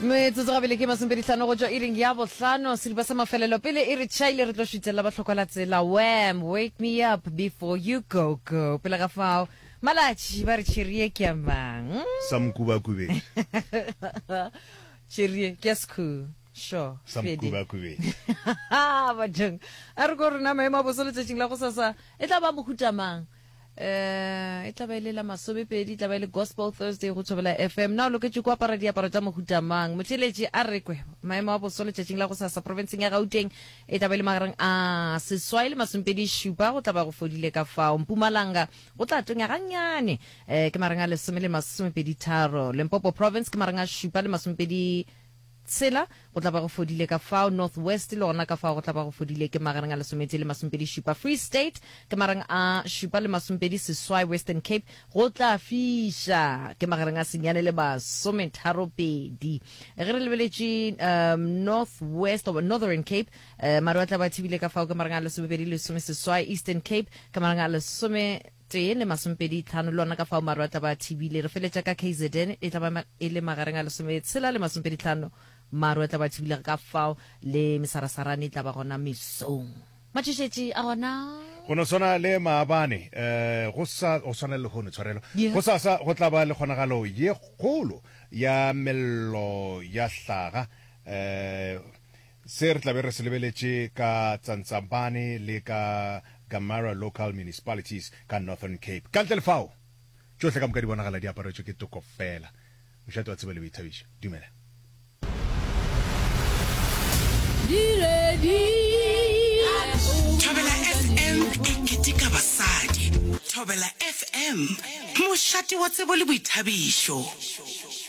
Metsotso gabele ke masompeditlhano go tswa iring ya botlhano seliba sa mafelelo pele e re tšhaile re tlo šitselela batlhokwa la tsela Wham, wake me up before you go pele ga fao malatši ba re tšhirie ke a mang samkubakube tšhirie ke a sekhu sure samkubakube bajeng a re ko rena maemo a boso letšatšing la go sasa e tla ba mohuta mang e tla ba ile la masomepedi e tla ba ile gospel Thursday go tshobela FM na o loketse go apara diaparo tsa mohuta mang motheletši a re kwe maemo a boso letšatšing la go sasa provinceng ya Gauteng e tla ba ile magareng a seswai le masompedi šupa go tla ba go fodile ka fao Mpumalanga go tla tonya gannyane ke mareng a lesome le masomepedi tharo Limpopo province ke mareng a šupa le masompedi tsela go tla ba go fodile ka fao Northwest le gona ka fao go tla ba go fodile ke magareng a lesometse le masompedi šupa Free State ke mareng a šupa le masompedi seswai Western Cape go tla fiša ke magareng a senyane le masometharo-pedi ge re lebeletše Northwest or Northern Cape maro a tla ba thibile ka fao ke mareng a lesomepedi lesome seswai Eastern Cape ke mareng a lesome tee le masompedi tlhano le ona ka fao maro a tla ba thibile re feletša ka KZN e tla ba e le magareng a lesome tshela le masompedi tlhano maro a tla ba thibile ka fao le mesarasarane e tla ba gona mesong matšhišetši a gona go no swana le maabane go swana le go tshwarelo go sasa go tla ba le kgonagalo ye kgolo ya mello ya hlaga se re tla be re se lebeletše ka Tsantsambane le ka Gamara local municipalities ka Northern Cape ka ntle le fao tšohle ka moka di bonagala di aparetšwe ke toko fela mošate wa tsebe le boithabišo dumela Thobela FM e ketika basadi Thobela FM mošate wa tsebo le boithabišo